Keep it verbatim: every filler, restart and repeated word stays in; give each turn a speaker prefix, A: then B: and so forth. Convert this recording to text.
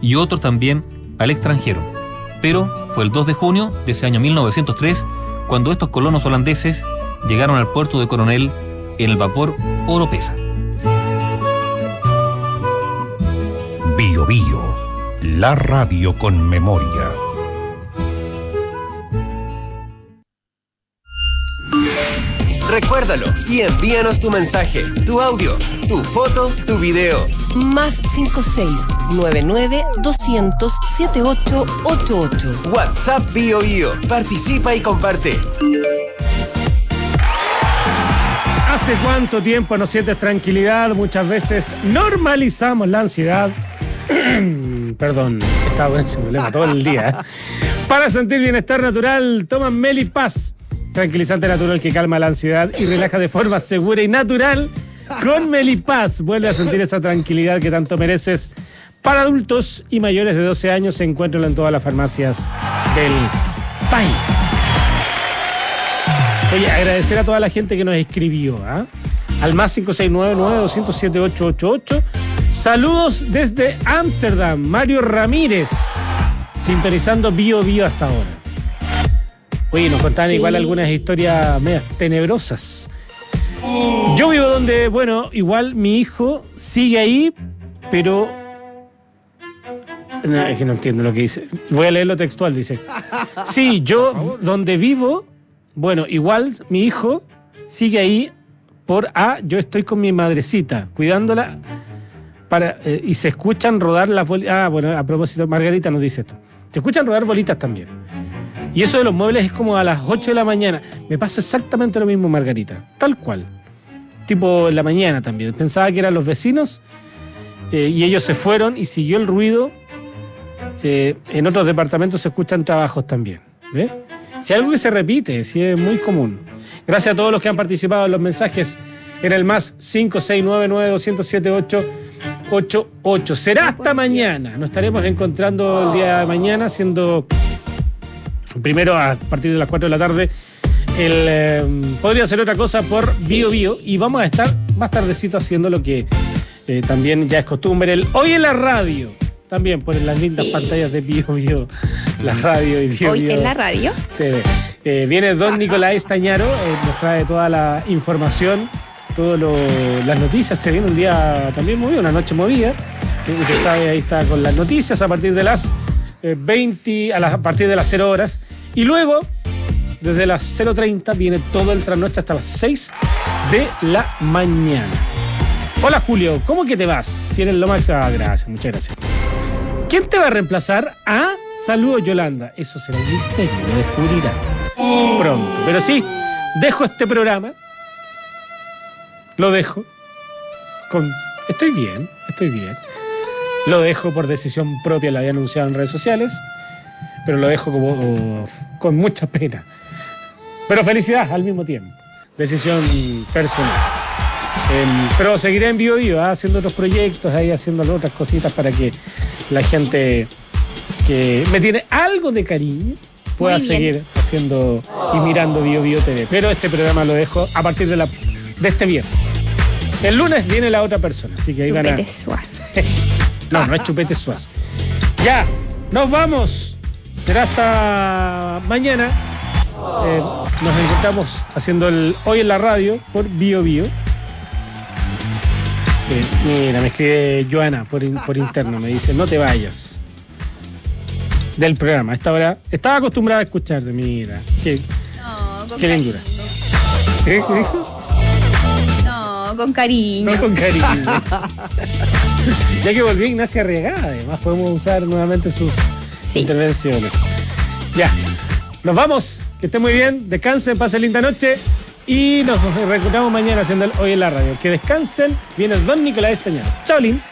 A: y otros también al extranjero. Pero fue el dos de junio de ese año mil novecientos tres cuando estos colonos holandeses llegaron al puerto de Coronel en el vapor Oropesa.
B: Bio Bio, la radio con memoria.
C: Recuérdalo y envíanos tu mensaje, tu audio, tu foto, tu video.
D: Más cinco seis nueve nueve doscientos setenta y ocho ochenta y ocho.
C: WhatsApp Bio Bio. Participa y comparte.
E: ¿Hace cuánto tiempo no sientes tranquilidad? Muchas veces normalizamos la ansiedad. Perdón, estaba con ese problema todo el día. ¿eh? Para sentir bienestar natural, toma Melipaz. Tranquilizante natural que calma la ansiedad y relaja de forma segura y natural. Con Melipaz vuelve a sentir esa tranquilidad que tanto mereces. Para adultos y mayores de doce años, se encuentran en todas las farmacias del país. Oye, agradecer a toda la gente que nos escribió, ¿eh? Al más cinco seis nueve nueve doscientos setenta y ocho ochenta y ocho. Saludos desde Ámsterdam, Mario Ramírez, sintonizando Bio Bio hasta ahora. Oye, nos contaban sí. igual algunas historias medias tenebrosas. Yo vivo donde, bueno, igual mi hijo sigue ahí, pero... No, es que no entiendo lo que dice. Voy a leer lo textual, dice. Sí, yo donde vivo, bueno, igual mi hijo sigue ahí por A, yo estoy con mi madrecita, cuidándola, para eh, y se escuchan rodar las bolitas. Ah, bueno, a propósito, Margarita nos dice esto. Se escuchan rodar bolitas también. Y eso de los muebles es como a las ocho de la mañana. Me pasa exactamente lo mismo, Margarita. Tal cual. Tipo en la mañana también. Pensaba que eran los vecinos eh, y ellos se fueron y siguió el ruido. Eh, en otros departamentos se escuchan trabajos también. ¿Ves? Si algo que se repite, si es muy común. Gracias a todos los que han participado en los mensajes en el más cinco seis nueve nueve doscientos setenta y ocho ochenta y ocho. Será hasta mañana. Nos estaremos encontrando el día de mañana haciendo... Primero, a partir de las cuatro de la tarde, el, eh, podría ser otra cosa por Bio Bio. Y vamos a estar más tardecito haciendo lo que eh, también ya es costumbre. El Hoy en la Radio. También por las lindas sí. pantallas de Bio Bio, la radio y Bio
F: Hoy
E: Bio
F: en la radio.
E: T V. Eh, viene don Nicolás Estañaro, eh, nos trae toda la información, todas las noticias. Se viene un día también movido, una noche movida. Usted sabe, ahí está con las noticias a partir de las veinte, a, las, a partir de las cero horas. Y luego, desde las cero treinta, viene todo el trasnoche hasta las seis de la mañana. Hola Julio, ¿cómo que te vas? Si eres lo máximo. Ah, gracias, muchas gracias. ¿Quién te va a reemplazar? Ah, saludos Yolanda. Eso será un misterio, lo descubrirá pronto. Pero sí, dejo este programa. Lo dejo. Con... Estoy bien, estoy bien. Lo dejo por decisión propia, lo había anunciado en redes sociales, pero lo dejo como, oh, con mucha pena. Pero felicidad al mismo tiempo. Decisión personal. Eh, pero seguiré en Bio Bio, ¿eh? haciendo otros proyectos, ahí haciendo otras cositas para que la gente que me tiene algo de cariño pueda seguir haciendo y mirando Bio Bio T V. Pero este programa lo dejo a partir de, la, de este viernes. El lunes viene la otra persona, así que ahí van a...
F: Chupete Suazo.
E: No, no es Chupete Suazo. Ya, nos vamos. Será hasta mañana. Eh, nos encontramos haciendo el Hoy en la Radio por Bio Bio. Eh, mira, me escribe Joana por, in, por interno, me dice, no te vayas del programa. A esta hora estaba acostumbrada a escucharte, mira. Qué,
F: no, con
E: qué lindura. ¿Qué dijo?
F: No, con cariño.
E: No, con cariño. Ya que volvió Ignacia Arriagada, además podemos usar nuevamente sus sí. intervenciones. Ya, nos vamos. Que estén muy bien, descansen, pasen linda noche. Y nos reencontramos mañana haciendo el Hoy en la Radio. Que descansen. Viene don Nicolás Estañaro. Chao, Lin.